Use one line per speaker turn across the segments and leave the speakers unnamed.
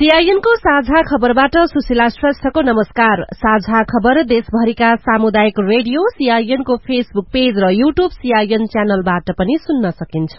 CIN को साझा खबरबाट सुशीला श्रेष्ठको नमस्कार। साझा खबर देशभरिका सामुदायिक रेडियो सीआईएन को फेसबुक पेज र यूट्यूब सीआईएन च्यानलबाट पनि सुन्न सकिन्छ।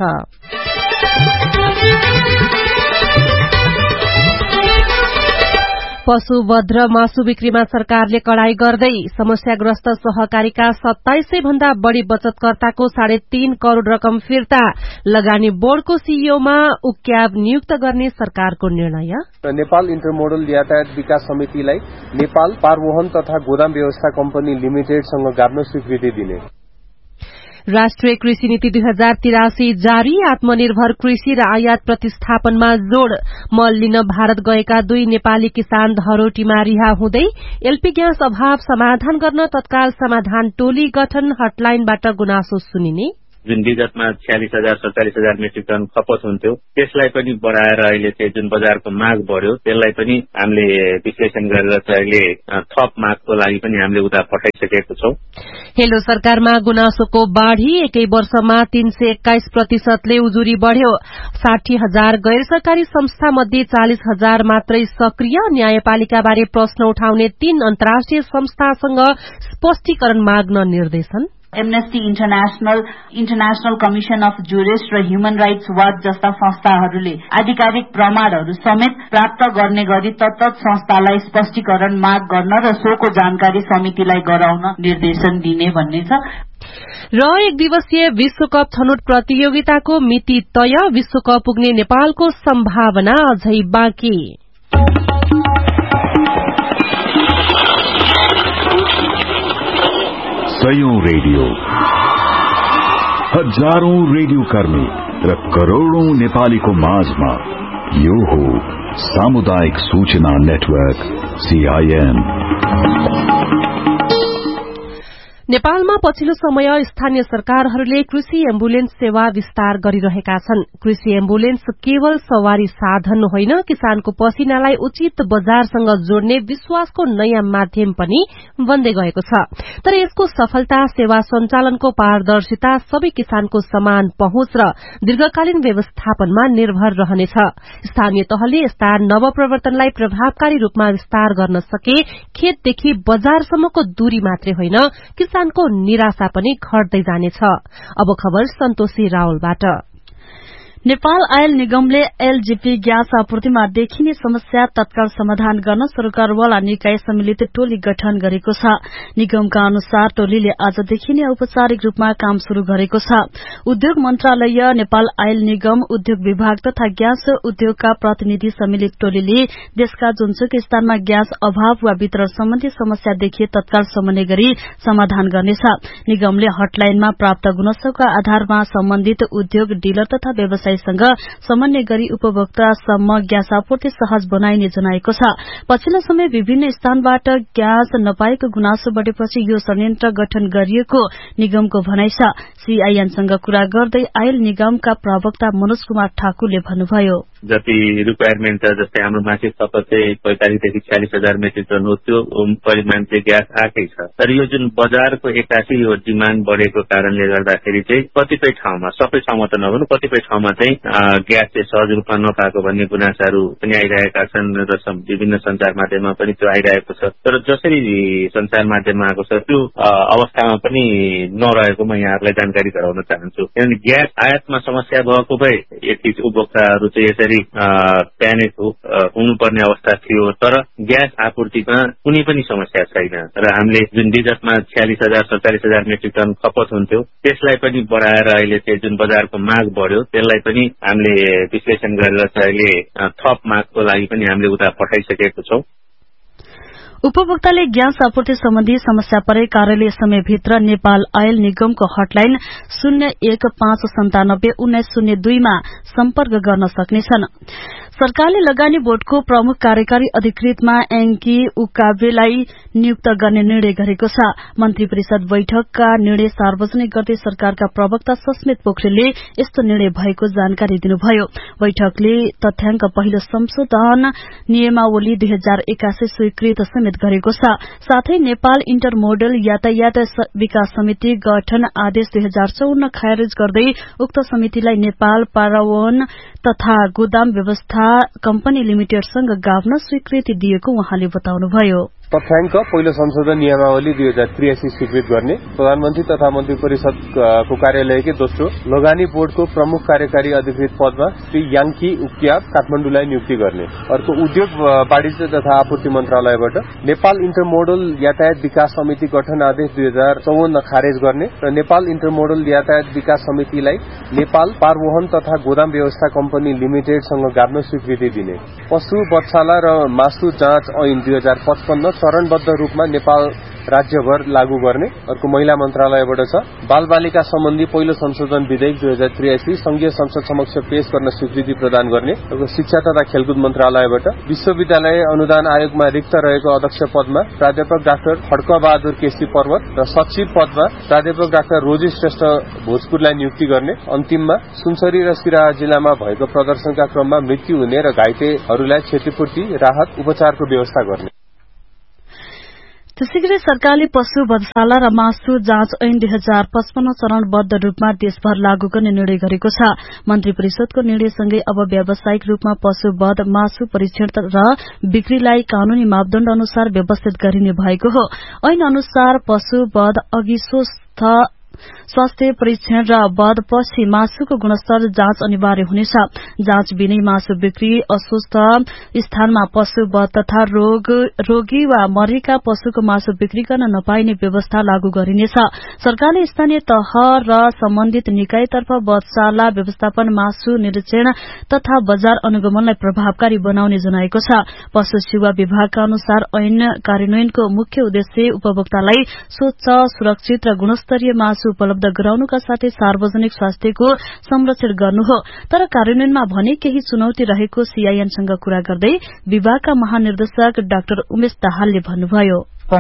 पशुवध र मासु बिक्रीमा सरकारले कड़ाई गर्दै समस्याग्रस्त सहकारीका 2700 भन्दा बढ़ी बचतकर्ताको 3.5 करोड़ रकम फिर्ता। लगानी बोर्डको सीईओमा उक्याब नियुक्त गर्ने सरकारको निर्णय।
नेपाल इन्टरमोडल यातायात विकास समितिलाई नेपाल पारवहन तथा गोदाम व्यवस्था कम्पनी लिमिटेडसँग गाभ्न स्वीकृति दिने।
राष्ट्रिय कृषि नीति 2083 जारी। आत्मनिर्भर कृषि र आयात प्रतिस्थापनमा जोड़। मल लिन भारत गएका 2 नेपाली किसान धरोटीमा रिहा हुँदै। एलपी ग्यास अभाव समाधान गर्न तत्काल समाधान टोली गठन। हटलाइनबाट गुनासो सुनिने।
जुन विगतमा 46,000 47,000 मेट्रिक टन खपत हुन्थ्यो त्यसलाई पनि बढाएर अहिले चाहिँ जुन बजारको माग बढ्यो त्यसलाई पनि हामीले विश्लेषण गरेर चाहिँ अहिले थप मागको लागि पनि हामीले उता पठाइसकेको छौं।
हेलो सरकारमा गुनासोको बाढ़ी। एकै वर्षमा 321% उजुरी बढ़्यो। 60,000 गैर सरकारी संस्था मध्ये 40,000 मात्रै सक्रिय। न्यायपालिका बारे प्रश्न उठाउने 3 अन्तर्राष्ट्रिय संस्थासँग स्पष्टीकरण माग्न निर्देशन।
Amnesty international commission of jurist र ह्युमन राइट्स वाच जस्ता संस्थाहरूले आधिकारिक प्रमाणहरू समेत प्राप्त गर्ने गरी तत्त संस्थालाई स्पष्टीकरण माग गर्न र सोको जानकारी समितिलाई गराउन निर्देशन दिने भन्ने छ।
र 1 दिवसीय विश्वकप छनौट प्रतियोगिताको मिति तय। विश्वकप पुग्ने नेपालको सम्भावना अझै बाँकी।
सयौं रेडियो, हजारौं रेडियो कर्मी र करोड़ौं नेपालीको माझमा यो हो सामुदायिक सूचना नेटवर्क सीआईएन।
नेपालमा पछिल्लो समय स्थानीय सरकारहरूले कृषि एम्बुलेन्स सेवा विस्तार गरिरहेका छन्। कृषि एम्बुलेन्स केवल सवारी साधन होइन, किसानको पसिनालाई उचित बजारसँग जोड्ने विश्वासको नयाँ माध्यम पनि बन्दै गएको छ। तर यसको सफलता, सेवा सञ्चालनको पारदर्शिता, सबै किसानको समान पहुँच र दीर्घकालीन व्यवस्थापनमा निर्भर रहनेछ। स्थानीय तहले यस्ता नवप्रवर्तनलाई प्रभावकारी रूपमा विस्तार गर्न सके खेतदेखि बजारसम्मको दूरी मात्रै होइन, किसानको निराशा पनि घट्दै जानेछ। अब खबर सन्तोषी रावलबाट।
नेपाल आयल निगमले एलजीपी ग्यास आपूर्तिमा देखिने समस्या तत्काल समाधान गर्न सरकारवाला निकाय सम्मिलित टोली गठन गरेको छ। निगमका अनुसार टोलीले आजदेखि नै औपचारिक रूपमा काम शुरू गरेको छ। उद्योग मन्त्रालय, नेपाल आयल निगम, उद्योग विभाग तथा ग्यास उद्योगका प्रतिनिधि सम्मिलित टोलीले देशका जुनसुकै स्थानमा ग्यास अभाव वा वितरण सम्बन्धी समस्या देखिए तत्काल समन्वय गरी समाधान गर्नेछ। निगमले हटलाइनमा प्राप्त गुनासोका आधारमा सम्बन्धित उद्योग, डिलर तथा व्यवसायी समन्वय गरी उपभोक्तासम्म ग्यास आपूर्ति सहज बनाइने जनाएको छ। पछिल्लो समय विभिन्न स्थानबाट ग्यास नपाएको गुनासो बढेपछि यो संयन्त्र गठन गरिएको निगमको भनाइ छ। सीआईएनसँग कुरा गर्दै आयल निगमका प्रवक्ता मनोज कुमार ठाकुरले भन्नुभयो,
जति रिक्वायरमेन्ट छ, जस्तै हाम्रो मासिक खपत चाहिँ 45 देखि 46,000 मेट्रिक टन हो, त्यो परिमाण चाहिँ ग्यास आएकै छ। तर यो जुन बजारको एक्कासी यो डिमान्ड बढेको कारणले गर्दाखेरि चाहिँ कतिपय ठाउँमा, सबै ठाउँमा त नभनु, कतिपय ठाउँमा चाहिँ ग्यास चाहिँ सहज रूपमा नपाएको भन्ने गुनासाहरू पनि आइरहेका छन् र विभिन्न सञ्चार माध्यममा पनि त्यो आइरहेको छ। तर जसरी सञ्चार माध्यममा आएको छ त्यो अवस्थामा पनि नरहेको म यहाँहरूलाई जानकारी गराउन चाहन्छु। किनभने ग्यास आयातमा समस्या भएको भए यति उपभोक्ताहरू चाहिँ यसरी प्यानिक हुनुपर्ने अवस्था थियो। तर ग्यास आपूर्तिमा कुनै पनि समस्या छैन र हामीले जुन विगतमा 46,000 47,000 मेट्रिक टन खपत हुन्थ्यो त्यसलाई पनि बढाएर अहिले चाहिँ जुन बजारको माग बढ्यो त्यसलाई पनि हामीले विश्लेषण गरेर चाहिँ अहिले थप मागको लागि पनि हामीले उता पठाइसकेको छौं।
उपभोक्ताले ग्यास आपूर्ति सम्बन्धी समस्या परे कार्यालय समयभित्र नेपाल आयल निगमको हटलाइन 0159 1902 मा सम्पर्क गर्न सक्नेछन्। सरकारले लगानी बोर्डको प्रमुख कार्यकारी अधिकृतमा एङ्की उकाबेलाई नियुक्त गर्ने निर्णय गरेको छ। मन्त्री परिषद बैठकका निर्णय सार्वजनिक गर्दै सरकारका प्रवक्ता सस्मित पोखरेलले यस्तो निर्णय भएको जानकारी दिनुभयो। बैठकले तथ्याङ्क पहिलो संशोधन नियमावली 2081 स्वीकृत समेत गरेको छ। साथै नेपाल इन्टरमोडल यातायात विकास समिति गठन आदेश 2054 खारेज गर्दै उक्त समितिलाई नेपाल पारवहन तथा गोदाम व्यवस्था तथा कम्पनी लिमिटेडसँग गाभ्न स्वीकृति दिएको उहाँले बताउनुभयो।
तथ्याङ्क पहिलो संशोधन नियमावली 2083 स्वीकृत गर्ने, प्रधानमन्त्री तथा मन्त्री परिषदको कार्यालयकै दोस्रो लगानी बोर्डको प्रमुख कार्यकारी अधिकृत पदमा श्री याङ्की उक्याप काठमाडौँलाई नियुक्ति गर्ने। अर्को उद्योग वाणिज्य तथा आपूर्ति मन्त्रालयबाट नेपाल इन्टरमोडल यातायात विकास समिति गठन आदेश 2054 खारेज गर्ने र नेपाल इन्टरमोडल यातायात विकास समितिलाई नेपाल पारवहन तथा गोदाम व्यवस्था कम्पनी लिमिटेडसँग गाभ्न स्वीकृति दिने। पशु बत्साला र मासु जाँच ऐन 2055 चरणबद्ध रूपमा नेपाल राज्यभर लागू गर्ने। अर्को महिला मन्त्रालयबाट छ बाल बालिका सम्बन्धी पहिलो संशोधन विधेयक 2083 संघीय संसद समक्ष पेश गर्न स्वीकृति प्रदान गर्ने। अर्को शिक्षा तथा खेलकुद मन्त्रालयबाट विश्वविद्यालय अनुदान आयोगमा रिक्त रहेको अध्यक्ष पदमा प्राध्यापक डाक्टर खड्कबहादुर केसी पर्वत र सचिव पदमा प्राध्यापक डाक्टर रोजी श्रेष्ठ भोजपुरलाई नियुक्ति गर्ने। अन्तिममा सुनसरी र सिराहा जिल्लामा भएको प्रदर्शनका क्रममा मृत्यु हुने र घाइतेहरूलाई क्षतिपूर्ति राहत उपचारको व्यवस्था गर्ने।
त्यसैगरी सरकारले पशु वधशाला र मासु जाँच ऐन 2055 चरणबद्ध रूपमा देशभर लागू गर्ने निर्णय गरेको छ। मन्त्री परिषदको निर्णयसँगै अब व्यावसायिक रूपमा पशु वध मासु परीक्षण र बिक्रीलाई कानूनी मापदण्ड अनुसार व्यवस्थित गरिने भएको हो। ऐन अनुसार पशु वध अघि स्वास्थ्य परीक्षण र वधपछि मासुको गुणस्तर जाँच अनिवार्य हुनेछ। जाँच बिनै मासु बिक्री, अस्वस्थ स्थानमा पशु वध तथा रोगी वा मरेका पशुको मासु बिक्री गर्न नपाइने व्यवस्था लागू गरिनेछ। सरकारले स्थानीय तह र सम्बन्धित निकायतर्फ वधशाला व्यवस्थापन, मासु निरीक्षण तथा बजार अनुगमनलाई प्रभावकारी बनाउने जनाएको छ। पशु सेवा विभागका अनुसार ऐन कार्यान्वयनको मुख्य उद्देश्य उपभोक्तालाई स्वच्छ, सुरक्षित र गुणस्तरीय मासु उपलब्ध गराउनुका साथै सार्वजनिक स्वास्थ्यको संरक्षण गर्नु हो। तर कार्यान्वयनमा भने केही चुनौती रहेको सीआईएनसँग कुरा गर्दै विभागका महानिर्देशक डाक्टर उमेश दाहालले भन्नुभयो।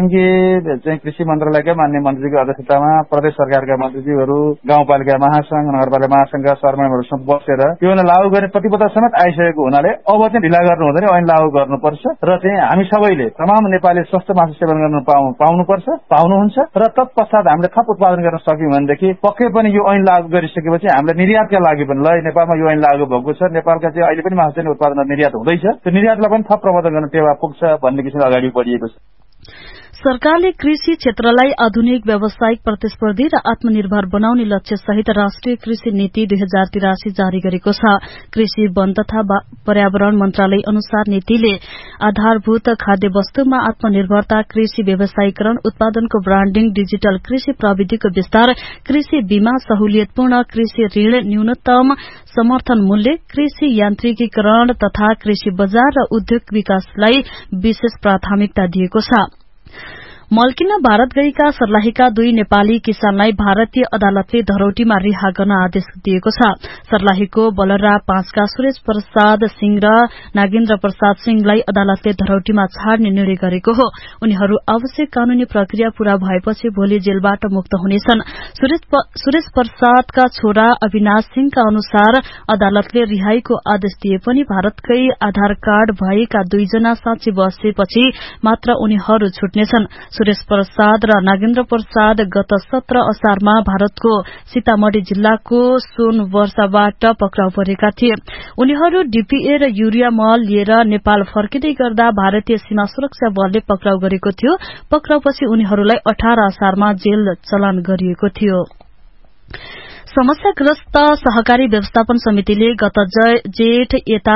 संघीय कृषि मन्त्रालयका मान्य मन्त्रीको अध्यक्षतामा प्रदेश सरकारका मन्त्रीज्यूहरू, गाउँपालिका महासंघ, नगरपालिका महासंघका सरमैनहरूसँग बसेर योलाई लागू गर्ने प्रतिबद्धता समेत आइसकेको हुनाले अब चाहिँ ढिला गर्नु हुँदैन, ऐन लागू गर्नुपर्छ र चाहिँ हामी सबैले तमाम नेपाली स्वस्थ मासु सेवन गर्न पाउनुपर्छ, पाउनुहुन्छ र तत्पश्चात हामीले थप उत्पादन गर्न सक्यौं भनेदेखि पक्कै पनि यो ऐन लागू गरिसकेपछि हामीले निर्यातका लागि पनि ल नेपालमा यो ऐन लागू भएको छ, नेपालका चाहिँ अहिले पनि मासु उत्पादन निर्यात हुँदैछ, त्यो निर्यातलाई पनि थप प्रबन्धन गर्न टेवा पुग्छ भन्ने किसिमले अगाडि बढिएको छ।
सरकारले कृषि क्षेत्रलाई आधुनिक, व्यावसायिक, प्रतिस्पर्धी र आत्मनिर्भर बनाउने लक्ष्य सहित राष्ट्रिय कृषि नीति 2083 जारी गरेको छ। कृषि, वन तथा पर्यावरण मन्त्रालय अनुसार नीतिले आधारभूत खाद्य वस्तुमा आत्मनिर्भरता, कृषि व्यवसायीकरण, उत्पादनको ब्रान्डिङ, डिजिटल कृषि प्रविधिको विस्तार, कृषि बीमा, सहुलियतपूर्ण कृषि ऋण, न्यूनतम समर्थन मूल्य, कृषि यान्त्रिकीकरण तथा कृषि बजार र उद्योग विकासलाई विशेष प्राथमिकता दिएको छ। मल्किन भारत गएका सर्लाहीका 2 नेपाली किसानलाई भारतीय अदालतले धरौटीमा रिहा गर्न आदेश दिएको छ। सर्लाहीको बलरा 5 का सुरेश प्रसाद सिंह र नागेन्द्र प्रसाद सिंहलाई अदालतले धरौटीमा छाड्ने निर्णय गरेको हो। उनीहरू आवश्यक कानूनी प्रक्रिया पूरा भएपछि भोलि जेलबाट मुक्त हुनेछन्। सुरेश प्रसादका छोरा अविनाश सिंहका अनुसार अदालतले रिहाईको आदेश दिए पनि भारतकै आधार कार्ड भएका 2 जना साँची बसेपछि मात्र उनीहरू छुट्नेछन्। सुरेश प्रसाद र नागेन्द्र प्रसाद गत 17 असारमा भारतको सीतामढ़ी जिल्लाको सोनवर्षाबाट पक्राउ परेका थिए। उनीहरू डीपीए र युरिया मल लिएर नेपाल फर्किँदै गर्दा भारतीय सीमा सुरक्षा बलले पक्राउ गरेको थियो। पक्राउपछि उनीहरूलाई 18 असारमा जेल चलान गरिएको थियो। समस्याग्रस्त सहकारी व्यवस्थापन समितिले गत जेठ यता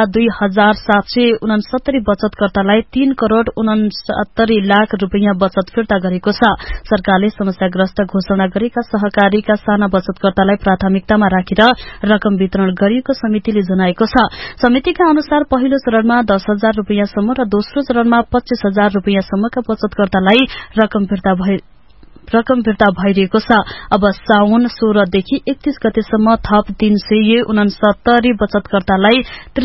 2769 बचतकर्तालाई 3 करोड़ 69 लाख रूपियाँ बचत फिर्ता गरेको छ। सरकारले समस्याग्रस्त घोषणा गरेका सहकारीका साना बचतकर्तालाई प्राथमिकतामा राखेर रकम वितरण गरिएको समितिले जनाएको छ। समितिका अनुसार पहिलो चरणमा 10,000 रूपियाँसम्म र दोस्रो चरणमा 25,000 रूपियाँसम्मका बचतकर्तालाई रकम फिर्ता भइरहेको छ। अब साउन 16 देखि 31 गतेसम्म थप 369 बचतकर्तालाई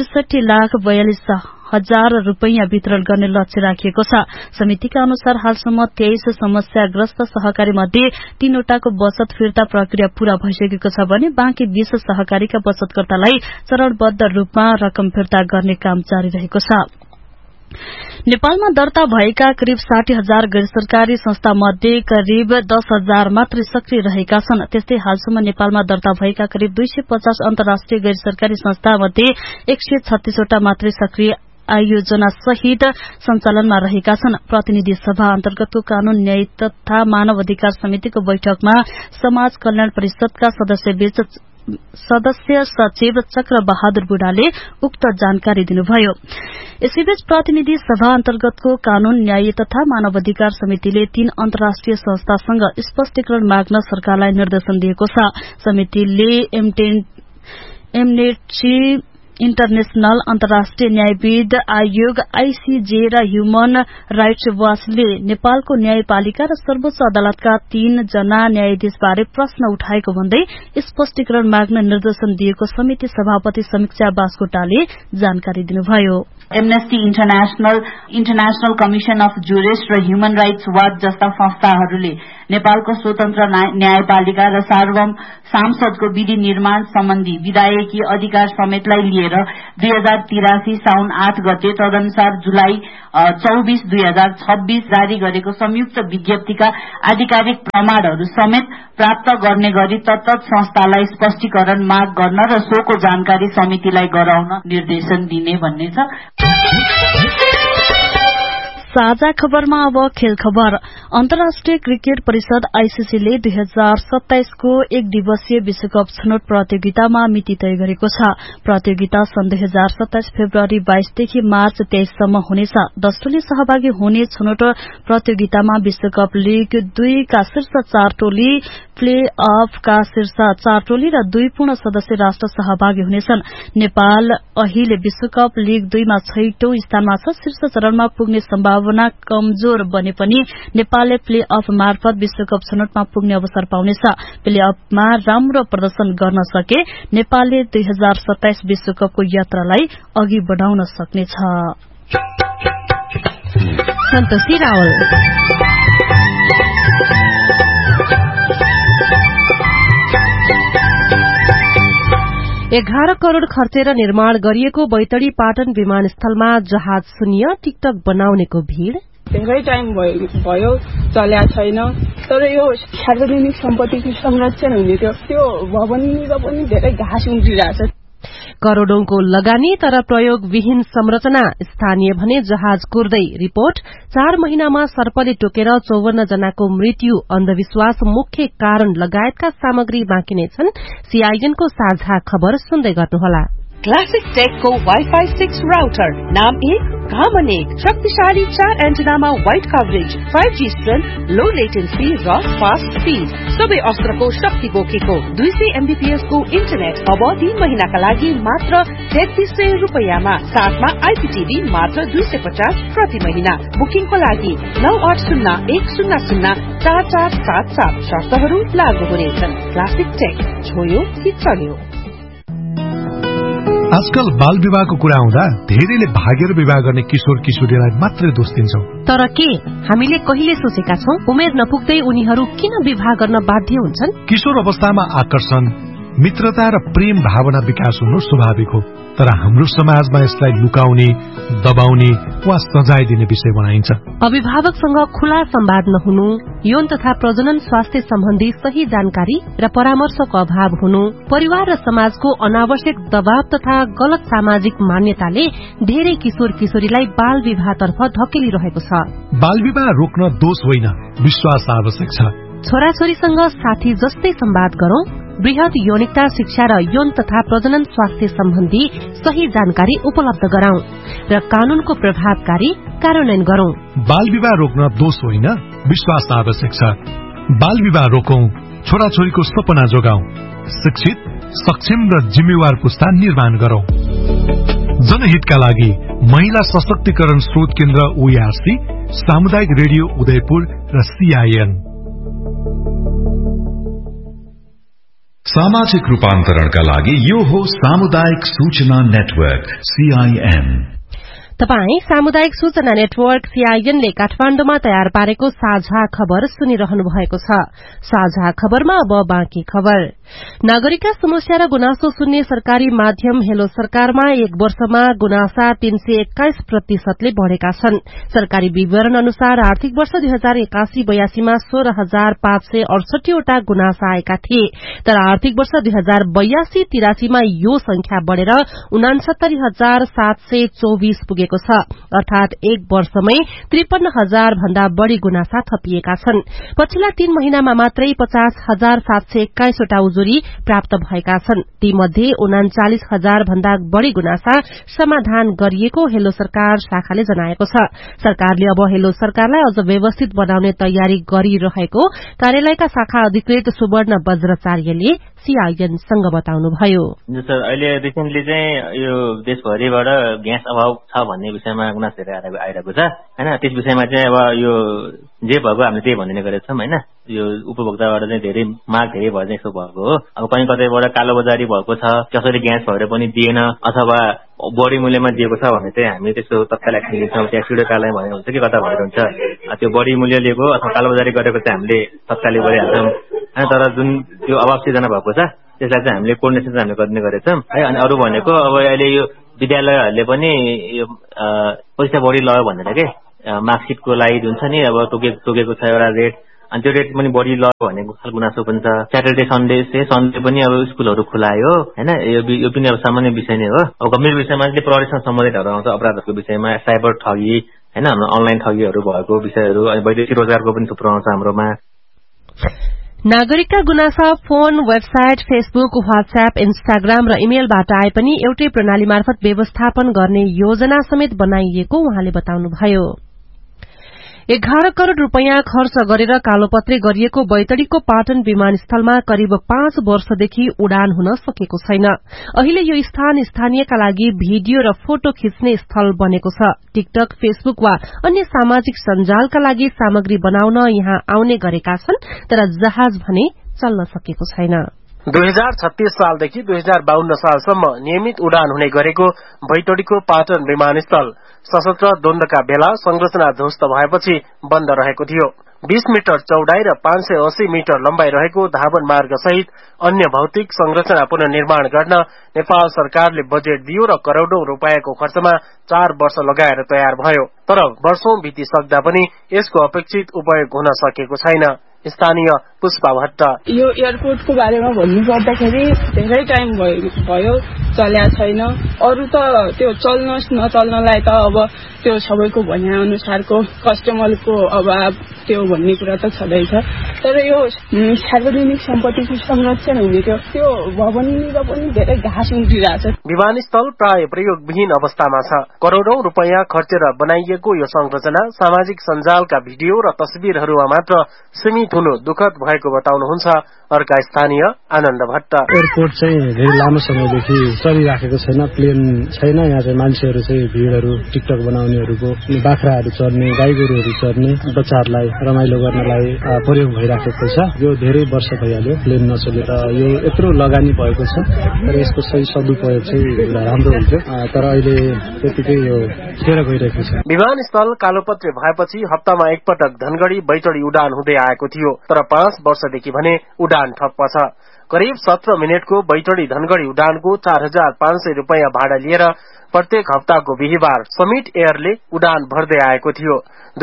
63,42,000 रूपियाँ वितरण गर्ने लक्ष्य राखिएको छ। समितिका अनुसार हालसम्म 23 समस्याग्रस्त सहकारी मध्ये 3 वटाको बचत फिर्ता प्रक्रिया पूरा भइसकेको छ भने बाँकी 20 सहकारीका बचतकर्तालाई चरणबद्ध रूपमा रकम फिर्ता गर्ने काम जारी रहेको छ। नेपालमा दर्ता भएका करिब 60,000 गैर सरकारी संस्था मध्ये करिब 10,000 मात्रै सक्रिय रहेका छन्। त्यस्तै हालसम्म नेपालमा दर्ता भएका करिब 250 अन्तर्राष्ट्रिय गैर सरकारी संस्था मध्ये 136 वटा मात्रै सक्रिय आयोजना सहित सञ्चालनमा रहेका छन्। प्रतिनिधि सभा अन्तर्गतको कानून न्याय तथा मानव अधिकार समितिको बैठकमा समाज कल्याण परिषदका सदस्य सचिव चक्र बहादुर बुढाले उक्त जानकारी दिनुभयो। यसैबीच प्रतिनिधि सभा अन्तर्गतको कानून न्याय तथा मानव अधिकार समितिले 3 अन्तर्राष्ट्रिय संस्थासँग स्पष्टीकरण माग्न सरकारलाई निर्देशन दिएको छ। समितिले एमनेट्री इन्टरनेशनल अन्तर्राष्ट्रिय न्यायविद आयोग आईसीजे र ह्युमन राइट्स वाचले नेपालको न्यायपालिका र सर्वोच्च अदालतका 3 जना न्यायाधीशबारे प्रश्न उठाएको भन्दै स्पष्टीकरण माग्न निर्देशन दिएको समिति सभापति समीक्षा बास्कोटाले जानकारी दिनुभयो।
Amnesty international commission of jurist र ह्युमन राइट्स वाच जस्ता संस्थाहरूले नेपालको स्वतन्त्र न्यायपालिका र सार्वभौम सांसदको विधि निर्माण सम्बन्धी विधायकीय अधिकार समेतलाई लिएर 2083 साउन 8 गते तदनुसार जुलाई 24, 2026 जारी गरेको संयुक्त विज्ञप्तिका आधिकारिक प्रमाणहरू समेत प्राप्त गर्ने गरी तत्त संस्थालाई स्पष्टीकरण माग गर्न र सोको जानकारी समितिलाई गराउन निर्देशन दिने भन्ने छ।
साझा खबरमा अब खेल खबर। अन्तर्राष्ट्रिय क्रिकेट परिषद आईसीसीले 2027 को 1 दिवसीय विश्वकप छनौट प्रतियोगितामा मिति तय गरेको छ। प्रतियोगिता सन् 2027 फेब्रुअरी 22 देखि मार्च 23 सम्म हुनेछ। 10 टोली सहभागी हुने छनौट प्रतियोगितामा विश्वकप लीग 2 का शीर्ष 4 टोली, प्ले अफ का शीर्ष 4 टोली र 2 पूर्ण सदस्य राष्ट्र सहभागी हुनेछन्। नेपाल अहिले विश्वकप लीग 2 मा 6औं स्थानमा छ। शीर्ष चरणमा पुग्ने सम्भावना कमजोर बने पनि नेपालले प्ले अफ मार्फत विश्वकप छनौटमा पुग्ने अवसर पाउनेछ। प्ले अफमा राम्रो प्रदर्शन गर्न सके नेपालले 2027 विश्वकपको यात्रालाई अघि बढ़ाउन सक्नेछ।
सन्तोषी रावल 11 करोड़ खर्चेर निर्माण गरिएको बैतडी पाटन विमानस्थलमा जहाज शून्य टिकटक बनाउनेको भीड़।
धेरै टाइम भयो चल्या छैन, तर यो सार्वजनिक सम्पत्तिको संरक्षण हुने त्यो भवनतिर पनि धेरै घाँस उम्रिरहेछ।
करोड़ौंको लगानी तर प्रयोगविहीन संरचना, स्थानीय भने जहाज कुर्दै। रिपोर्ट 4 महिनामा सर्पले टोकेर 54 जनाको मृत्यु, अन्धविश्वास मुख्य कारण लगायतका सामग्री बाँकी नै छन्। सीआईएनको साझा खबर सुन्दै गर्नुहोला।
क्लासिक टेकको वाइफाई 6 राउटर, नाम 1 काम 1, शक्तिशाली 4 एन्टेनामा वाइड कभरेज, 5G स्ट्रेन्थ, लो लेटेन्सी र फास्ट स्पीड, सबै अस्त्रको शक्ति बोकेको 200 MBPS को इन्टरनेट अब 3 महिनाका लागि मात्र 3300 रुपैयाँमा, साथमा आइपीटीभी मात्र 250 प्रति महिना। बुकिङको लागि 9801004477, शर्तहरू लागू हुनेछन्। क्लासिक टेक, छोयो कि चल्यो।
आजकल बाल विवाहको कुरा आउँदा धेरैले भागेर विवाह गर्ने किशोर किशोरीलाई मात्रै दोष दिन्छौं।
तर के हामीले कहिले सोचेका छौं उमेर नपुग्दै उनीहरू किन विवाह गर्न बाध्य हुन्छन्?
किशोर अवस्थामा आकर्षण, मित्रता र प्रेम भावना विकास हुनु स्वाभाविक हो, तर हाम्रो समाजमा यसलाई लुकाउने, दबाउने वा सजाय दिने विषय बनाइन्छ।
अभिभावकसँग खुला संवाद नहुनु, यौन तथा प्रजनन स्वास्थ्य सम्बन्धी सही जानकारी र परामर्शको अभाव हुनु, परिवार र समाजको अनावश्यक दबाव तथा गलत सामाजिक मान्यताले धेरै किशोर किशोरीलाई बाल विवाहतर्फ धकेलिरहेको छ।
बाल विवाह रोक्न दोष होइन, विश्वास आवश्यक छ।
छोराछोरीसँग साथी जस्तै संवाद गरौं, वृहत यौनिकता शिक्षा र यौन तथा प्रजनन स्वास्थ्य सम्बन्धी सही जानकारी उपलब्ध गराउँ र कानूनको प्रभावकारी कार्यान्वयन गरौं।
बाल विवाह रोक्न दोष होइन, विश्वास आवश्यक छ। बाल विवाह रोकौं, छोराछोरीको सपना जोगाउँ, शिक्षित, सक्षम र जिम्मेवार पुस्ता निर्माण गरौं। जनहितका लागि महिला सशक्तिकरण स्रोत केन्द्र ओआरसी, सामुदायिक रेडियो उदयपुर र सीआईएन।
सामाजिक रूपान्तरणका लागि यो हो सामुदायिक सूचना नेटवर्क सीआईएन।
तपाई सामुदायिक सूचना नेटवर्क सीआईएनले काठमाण्डुमा तयार पारेको साझा खबर सुनिरहनु भएको छ। साझा खबरमा अब बाँकी खबर। नागरिकका समस्या र गुनासो सुन्ने सरकारी माध्यम हेलो सरकारमा एक वर्षमा गुनासा 321% बढ़ेका छन्। सरकारी विवरण अनुसार आर्थिक वर्ष 2081-82 मा 16,568 वटा गुनासा आएका थिए, तर आर्थिक वर्ष 2082-83 मा यो संख्या बढ़ेर 69,724 पुगेको छ, अर्थात एक वर्षमै 53,000 भन्दा बढ़ी गुनासा थपिएका छन्। पछिल्ला 3 महिनामा मात्रै 50,721 वटा उजुरी प्राप्त भएका छन्। तीमध्ये 39,000 भन्दा बढ़ी गुनासा समाधान गरिएको हेलो सरकार शाखाले जनाएको छ। सरकारले अब हेलो सरकारलाई अझ व्यवस्थित बनाउने तयारी गरिरहेको कार्यालयका शाखा अधिकृत सुवर्ण वज्राचार्यले सीआईएनसँग बताउनुभयो।
अहिले रिसेन्टली चाहिँ यो देशभरिबाट ग्यास अभाव छ भन्ने विषयमा गुनासो आइरहेको छ हैन। त्यस विषयमा चाहिँ अब यो जे भएको हामीले त्यही भनिने गरेका छौं हैन। यो उपभोक्ताबाट चाहिँ धेरै माग धेरै भएर चाहिँ यसो भएको हो। अब कहीँ कतैबाट कालोबजारी भएको छ, कसरी ग्यास भएर पनि दिएन अथवा बढी मूल्यमा दिएको छ भने चाहिँ हामी त्यसको तत्काल एक्सन लिन्छौँ। त्यहाँ सिडो कार्यालय भने हुन्छ कि कता भएर हुन्छ, त्यो बढी मूल्य लिएको अथवा कालोबजारी गरेको चाहिँ हामीले तत्कालै गरिहाल्छौँ हैन। तर जुन त्यो अभाव सिर्जना भएको छ त्यसलाई चाहिँ हामीले कोर्डिनेसन हामीले गर्ने गरेछौँ है। अनि अरू भनेको अब अहिले यो विद्यालयहरूले पनि यो पैसा बढी लग्यो भनेर के मार्कसिटको लागि जुन छ नि अब तोकेको छ एउटा रेट, अनि त्यो रेट पनि बढी लग्यो भन्ने गुनासो पनि छ। स्याटरडे सन्डे पनि अब स्कुलहरू खुलायो हैन। यो पनि अब सामान्य विषय नै हो। अब गम्भीर विषयमा चाहिँ प्रहरीसँग सम्बन्धितहरू आउँछ, अपराधहरूको विषयमा साइबर ठगी हैन, अनलाइन ठगीहरू भएको विषयहरू, अनि वैदेशिक रोजगारको पनि थुप्रो आउँछ हाम्रोमा।
नागरिकका गुनासा phone, website, Facebook, WhatsApp, Instagram र इमेलबाट आए पनि एउटै प्रणाली मार्फत व्यवस्थापन गर्ने योजना समेत बनाइएको उहाँले बताउनुभयो। 11 करोड़ रूपियाँ खर्च गरेर कालोपत्रे गरिएको बैतडीको पाटन विमानस्थलमा करिब 5 वर्षदेखि उडान हुन सकेको छैन। अहिले यो स्थान स्थानीयका लागि भिडियो र फोटो खिच्ने स्थल बनेको छ। टिकटक, फेसबुक वा अन्य सामाजिक सञ्जालका लागि सामग्री बनाउन यहाँ आउने गरेका छन्, तर जहाज भने चल्न सकेको छैन।
2036 सालदेखि 2052 सालसम्म नियमित उडान हुने गरेको बैतडीको पाटन विमानस्थल सशस्त्र द्वन्द्वका बेला संरचना ध्वस्त भएपछि बन्द रहेको थियो। 20 मिटर चौडाई र 580 मिटर लम्बाई रहेको धावन मार्ग सहित अन्य भौतिक संरचना पुनर्निर्माण गर्न नेपाल सरकारले बजेट दियो र करोड़ौं रूपियाँको खर्चमा 4 वर्ष लगाएर तयार भयो। तर वर्षौं बितिसक्दा पनि यसको अपेक्षित उपयोग हुन सकेको छैन। स्थानीय पुष्पा भट्ट
यो एयरपोर्टको बारेमा भन्नुपर्दाखेरि धेरै टाइम भयो चल्या छैन। अरू त त्यो चल्नोस् नचल्नलाई त अब त्यो सबैको भन्ने अनुसारको कस्टमरको अभाव त्यो भन्ने कुरा त छँदैछ। तर यो सार्वजनिक सम्पत्तिको संरक्षण हुने त्यो भवननिर पनि धेरै घाँस उम्रिरहेछ।
विमानस्थल प्राय प्रयोगविहीन अवस्थामा छ। करोड़ौं रूपियाँ खर्चेर बनाइएको यो संरचना सामाजिक सञ्जालका भिडियो र तस्बिरहरूमा मात्र सीमित हुनु दुःखद भएको बताउनुहुन्छ अर्का स्थानीय आनन्द भट्ट।
एयरपोर्ट चाहिँ धेरै लामो समयदेखि चलिराखेको छैन, प्लेन छैन। यहाँ चाहिँ मान्छेहरू चाहिँ भिडहरू टिकटक बनाउनेहरूको, बाख्राहरू चर्ने, गाई गोरुहरू चर्ने, बच्चाहरूलाई रमाइलो गर्नलाई प्रयोग भइराखेको छ। यो धेरै वर्ष भइहाल्यो प्लेन नचलेर। यो यत्रो लगानी भएको छ, तर यसको सही सदुपयोग चाहिँ राम्रो हुन्थ्यो, तर अहिले त्यतिकै यो खेर गइरहेको छ।
विमानस्थल कालोपत्रे भएपछि हप्तामा एकपटक धनगढ़ी बैतडी उडान हुँदै आएको थियो, तर 5 वर्षदेखि भने उडान ठप्प छ। करिब 17 मिनटको बैतडी धनगढ़ी उडानको 4,500 रूपियाँ भाडा लिएर प्रत्येक हप्ताको बिहिबार समिट एयरले उडान भर्दै आएको थियो।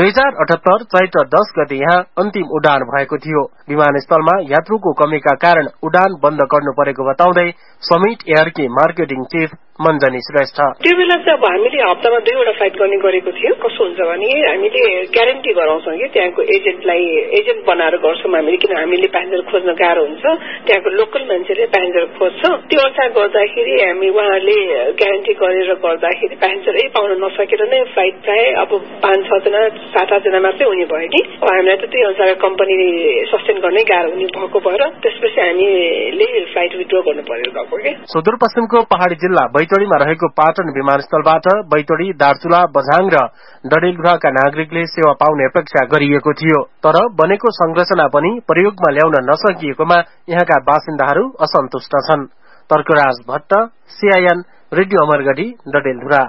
2078 चैत्र 10 गते यहाँ अन्तिम उडान भएको थियो। विमानस्थलमा यात्रुको कमीका कारण उडान बन्द गर्नु परेको बताउँदै समिट एयरकी मार्केटिङ चीफ मञ्जनी श्रेष्ठ
त्यो बेला चाहिँ अब हामीले हप्तामा 2 वटा फ्लाइट गर्ने गरेको थियो। कस्तो हुन्छ भने हामीले ग्यारेन्टी गराउँछौँ कि त्यहाँको एजेन्ट बनाएर गर्छौँ हामीले, किन हामीले प्यासेन्जर खोज्न गाह्रो हुन्छ। त्यहाँको लोकल मान्छेले प्यासेन्जर खोज्छ। त्यो अनुसार गर्दाखेरि हामी उहाँले ग्यारेन्टी गरेर गर्दाखेरि प्यासेन्जरै पाउन नसकेर नै फ्लाइट चाहे अब 5-6 जना 7-8 जना मात्रै हुने भयो नि। हामीलाई त त्यही अनुसार कम्पनीले सस्टेन गर्नै गाह्रो हुने भएको भएर त्यसपछि हामीले फ्लाइट विथड्र गर्नु पर्यो गएको के।
सुदूरपश्चिमको पहाड़ी जिल्ला बैतडीमा रहेको पाटन विमानस्थलबाट बैतडी, दार्चुला, बझाङ र डडेलधुराका नागरिकले सेवा पाउने अपेक्षा गरिएको थियो। तर बनेको संरचना पनि प्रयोगमा ल्याउन नसकिएकोमा यहाँका बासिन्दाहरू असन्तुष्ट छन्। Tarkaraj Bhatt, CIN, radio Amargadhi, Dadeldhura.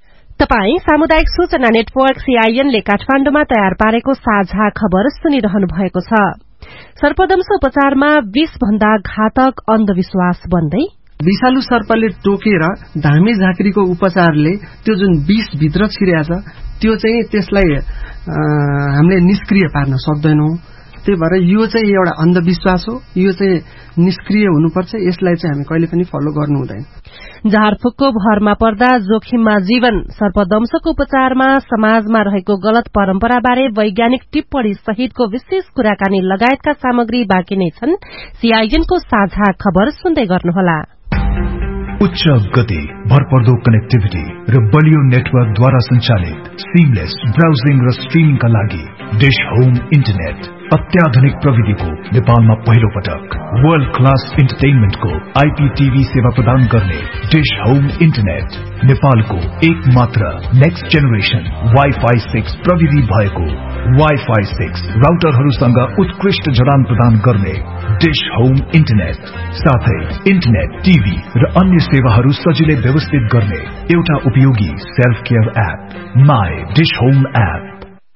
तपाई सामुदायिक सूचना नेटवर्क सीआईएन ले काठमाडौँमा तयार पारेको साझा खबर सुनिरहनु भएको छ। सर्पदंश उपचारमा विषभन्दा घातक अन्धविश्वास बन्दै
विषालु सर्पले टोकेर धामी झाँक्रीको उपचारले त्यो जुन विष भित्र छिरेछ त्यो चाहिँ त्यसलाई हामीले निष्क्रिय पार्न सक्दैनौं। त्यही भएर यो चाहिँ एउटा अन्धविश्वास हो, यो चाहिँ निष्क्रिय हुनुपर्छ, यसलाई चाहिँ हामी कहिले पनि फलो गर्नु हुँदैन।
झारफुकको भरमा पर्दा जोखिममा जीवन सर्पदंशको उपचारमा समाजमा रहेको गलत परम्पराबारे वैज्ञानिक टिप्पणी सहितको विशेष कुराकानी लगायतका सामग्री बाँकी नै छन्। सीआईएनको साझा खबर सुन्दै गर्नुहोला।
उच्च गति, भरपर्दो कनेक्टिभिटी र बलियो नेटवर्कद्वारा सञ्चालित सिमलेस ब्राउजिङ र स्ट्रिमिङका लागि डिश होम इन्टरनेट अत्याधुनिक प्रविधिको नेपालमा पहिलो पटक वर्ल्ड क्लास इन्टरटेनमेन्टको आईपीटीभी सेवा प्रदान गर्ने डिश होम इन्टरनेट नेपालको एक मात्र नेक्स्ट जेनेरेसन वाइफाई 6 प्रविधि भएको वाइफाई 6 राउटरहरूसँग उत्कृष्ट जडान प्रदान गर्ने डिश होम इन्टरनेट साथै इन्टरनेट, टीभी र अन्य सेवाहरू सजिलै व्यवस्थित गर्ने एउटा उपयोगी self care app my dish home app.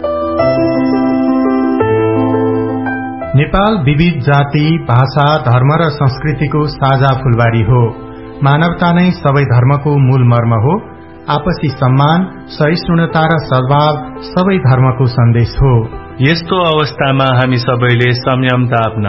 Nepal विविध जाति, भाषा, धर्म र संस्कृतिको साझा फूलबारी हो। मानवता नै सबै धर्मको मूल मर्म हो। आपसी सम्मान, सहिष्णुता र सद्भाव सबै धर्मको सन्देश हो।
यस्तो अवस्थामा हामी सबैले संयमता अपनाऊ।